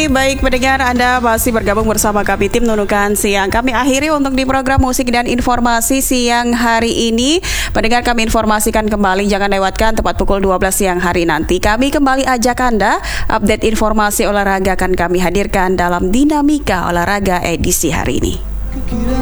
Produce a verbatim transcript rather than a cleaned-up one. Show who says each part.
Speaker 1: Baik pendengar, Anda masih bergabung bersama kami tim Nunukan Siang. Kami akhiri untuk di program musik dan informasi siang hari ini. Pendengar, kami informasikan kembali, jangan lewatkan tepat pukul dua belas siang hari nanti. Kami kembali ajak Anda update informasi olahraga akan kami hadirkan dalam Dinamika Olahraga edisi hari ini.